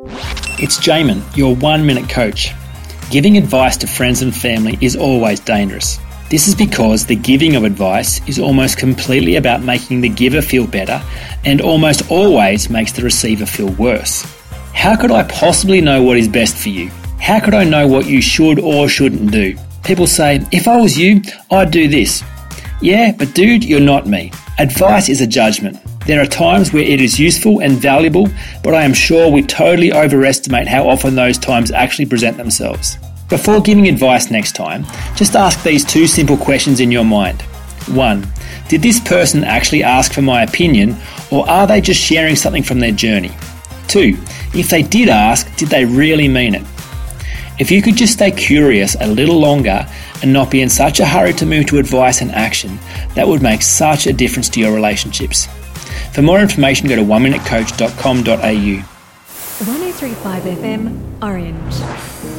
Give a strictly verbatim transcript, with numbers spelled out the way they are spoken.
It's Jamin, your one-minute coach. Giving advice to friends and family is always dangerous. This is because the giving of advice is almost completely about making the giver feel better and almost always makes the receiver feel worse. How could I possibly know what is best for you? How could I know what you should or shouldn't do? People say, if I was you, I'd do this. Yeah, but dude, you're not me. Advice is a judgment. There are times where it is useful and valuable, but I am sure we totally overestimate how often those times actually present themselves. Before giving advice next time, just ask these two simple questions in your mind. One, did this person actually ask for my opinion, or are they just sharing something from their journey? Two, if they did ask, did they really mean it? If you could just stay curious a little longer and not be in such a hurry to move to advice and action, that would make such a difference to your relationships. For more information, go to one minute coach dot com dot a u. one oh three point five F M, Orange.